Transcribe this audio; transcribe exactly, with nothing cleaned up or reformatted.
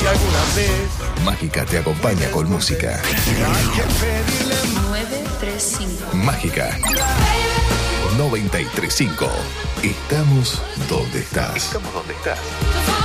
alguna vez Mágica te acompaña con música. hay que pedirle nueve tres cinco. Mágica noventa y tres punto cinco. Estamos donde estás. Estamos donde estás.